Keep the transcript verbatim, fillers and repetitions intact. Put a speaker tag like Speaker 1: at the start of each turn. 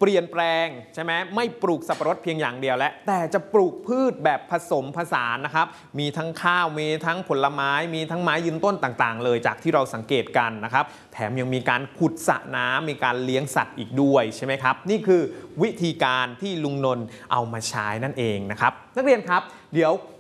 Speaker 1: ลี่ยนแปลงใช่ไหมไม่ปลูกสับปะรดเพียงอย่างเดียวแล้วแต่จะปลูกพืชแบบผสมผสานนะครับมีทั้งข้าวมีทั้งผลไม้มีทั้งไม้ยืนต้นต่างๆเลยจากที่เราสังเกตกันนะครับแถมยังมีการขุดสระน้ำมีการเลี้ยงสัตว์อีกด้วยใช่ไหมครับนี่คือวิธีการที่ลุงนนท์เอามาใช้นั่นเองนะครับนักเรียนครับเดี๋ยว